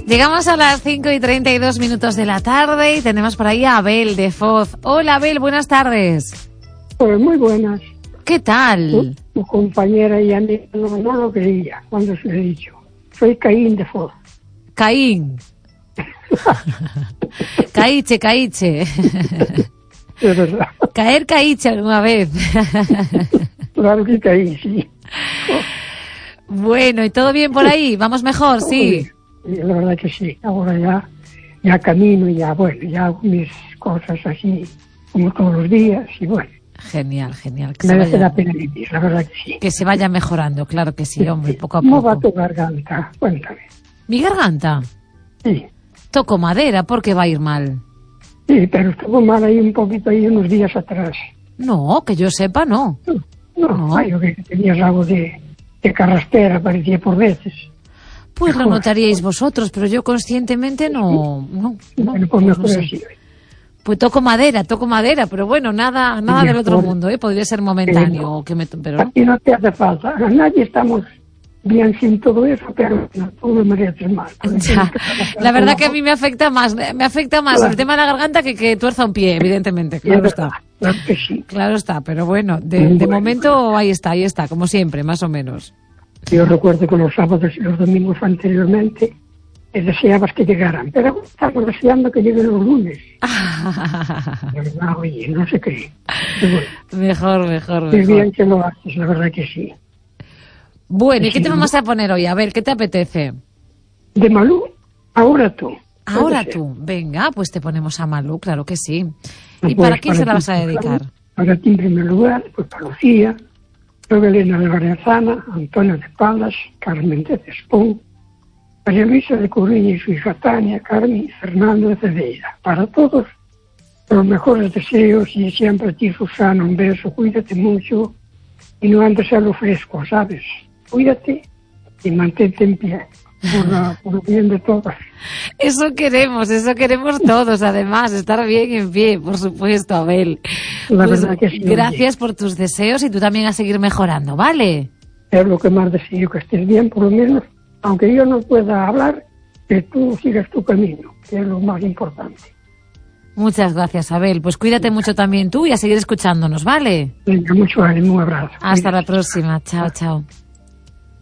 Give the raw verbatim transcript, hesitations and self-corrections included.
Llegamos a las cinco y treinta y dos minutos de la tarde y tenemos por ahí a Abel de Foz. Hola Abel, buenas tardes. Pues muy buenas. ¿Qué tal? Tu, tu compañera y amiga no, no lo creía cuando se lo he dicho. Soy Caín de Foz. Caín. Caíche, caíche. Es verdad. Caer caíche alguna vez. Claro que caí, sí. Bueno, ¿y todo bien por ahí? ¿Vamos mejor? Sí. Sí, la verdad que sí. Ahora ya, ya camino, ya, bueno, ya hago mis cosas así, como todos los días, y bueno. Genial, genial. Que Merece se vaya, la pena vivir, la verdad que sí. que se vaya mejorando, claro que sí, hombre, poco a ¿Cómo poco. va tu garganta? Cuéntame. ¿Mi garganta? Sí. Toco madera, ¿por qué va a ir mal? Sí, pero estuvo mal ahí un poquito ahí unos días atrás. No, que yo sepa, no. No, no, No. ay, yo que tenías algo de, de carraspera, parecía por veces. Pues lo Mejor. notaríais vosotros, pero yo conscientemente no, no, no, Bueno, pues pues mejor no sé. así. Pues toco madera, toco madera, pero bueno, nada, nada del otro Mejor. mundo, ¿eh? Podría ser momentáneo, no. o que me, pero A ti no te hace falta. A nadie estamos bien sin todo eso, pero no, tú me mereces mal. ya. La verdad que a mí me afecta más, me afecta más Claro. el tema de la garganta que que tuerza un pie, evidentemente, claro está. Claro que sí. Claro está, pero bueno, de, de Bueno. momento ahí está, ahí está, como siempre, más o menos. Yo recuerdo que los sábados y los domingos anteriormente eh, deseabas que llegaran, pero estamos deseando que lleguen los lunes. De verdad, oye, no se cree. Pero bueno, Mejor, mejor, qué mejor. bien que lo haces, la verdad que sí. Bueno, ¿y qué Sí. te vamos a poner hoy? A ver, ¿qué te apetece? De Malú, ahora tú. Ahora Puede ser. tú, venga, pues te ponemos a Malú, claro que sí. ¿Y Pues para quién se la ti, vas a claro, dedicar? Para ti en primer lugar, pues para Lucía, luego Elena de Lorenzana, Antonio de Palas, Carmen de Cespón, María Luisa de Coruña y su hija Tania, Carmen y Fernando de Cedeira. Para todos, los mejores deseos y siempre a ti, Susana, un beso, cuídate mucho y no andes a lo fresco, ¿sabes? Cuídate y mantente en pie, por, la, por el bien de todos. Eso queremos, eso queremos todos, además, estar bien en pie, por supuesto, Abel. La Pues verdad que sí. gracias por tus deseos y tú también a seguir mejorando, ¿vale? Es lo que más deseo, que estés bien, por lo menos, aunque yo no pueda hablar, que tú sigas tu camino, que es lo más importante. Muchas gracias, Abel. Pues cuídate mucho también tú y a seguir escuchándonos, ¿vale? Venga, mucho ánimo, un abrazo. Hasta la Cuídate. próxima. Chao, chao.